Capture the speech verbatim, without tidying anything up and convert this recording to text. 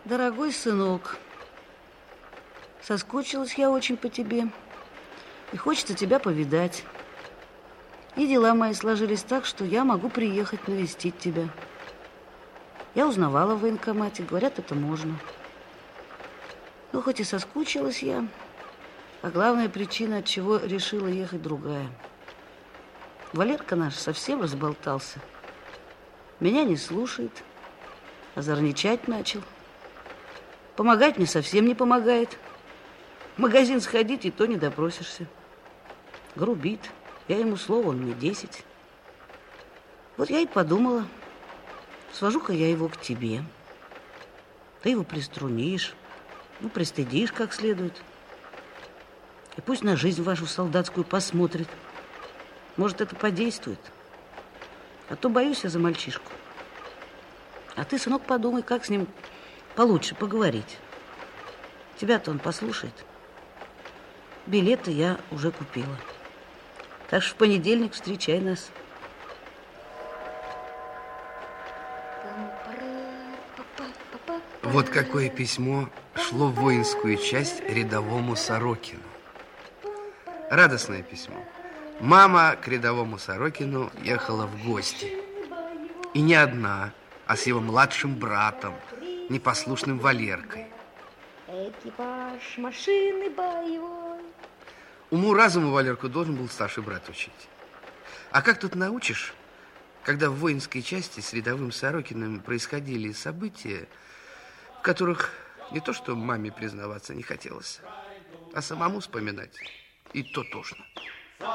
Дорогой сынок, соскучилась я очень по тебе. И хочется тебя повидать. И дела мои сложились так, что я могу приехать навестить тебя. Я узнавала в военкомате, говорят, это можно. Ну, хоть и соскучилась я, а главная причина, от чего решила ехать, другая. Валерка наш совсем разболтался. Меня не слушает, озорничать начал. Помогать мне совсем не помогает. В магазин сходить, и то не допросишься. Грубит. Я ему слово, он мне десять. Вот я и подумала, свожу-ка я его к тебе. Ты его приструнишь, ну, пристыдишь как следует. И пусть на жизнь вашу солдатскую посмотрит. Может, это подействует. А то боюсь я за мальчишку. А ты, сынок, подумай, как с ним получше поговорить. Тебя-то он послушает. Билеты я уже купила. Так что в понедельник встречай нас. Вот какое письмо шло в воинскую часть рядовому Сорокину. Радостное письмо. Мама к рядовому Сорокину ехала в гости. И не одна, а с его младшим братом, непослушным Валеркой. Экипаж машины боевой. Уму-разуму Валерку должен был старший брат учить. А как тут научишь, когда в воинской части с рядовым Сорокиным происходили события, в которых не то что маме признаваться не хотелось, а самому вспоминать и то тошно.